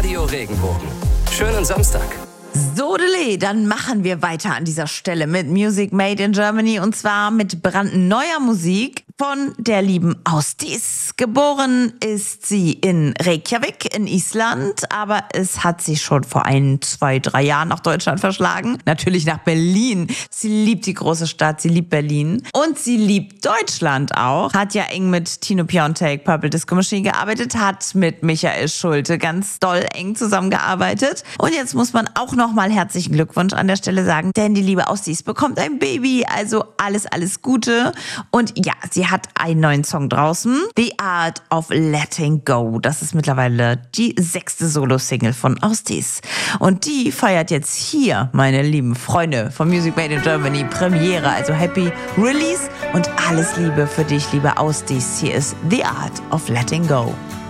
Radio Regenbogen. Schönen Samstag. Sodele, dann machen wir weiter an dieser Stelle mit Music Made in Germany und zwar mit brandneuer Musik von der lieben Ásdís. Geboren ist sie in Reykjavik in Island, aber es hat sie schon vor 1, 2, 3 Jahren nach Deutschland verschlagen. Natürlich nach Berlin. Sie liebt die große Stadt, sie liebt Berlin und sie liebt Deutschland auch. Hat ja eng mit Tino Piontek, Purple Disco Machine gearbeitet, hat mit Michael Schulte ganz doll eng zusammengearbeitet. Und jetzt muss man auch nochmal herzlichen Glückwunsch an der Stelle sagen, denn die liebe Ásdís bekommt ein Baby, also alles Gute. Und ja, sie hat einen neuen Song draußen, The Art of Letting Go. Das ist mittlerweile die 6. Solo-Single von Ásdís. Und die feiert jetzt hier, meine lieben Freunde von Music Made in Germany, Premiere. Also Happy Release und alles Liebe für dich, liebe Ásdís. Hier ist The Art of Letting Go.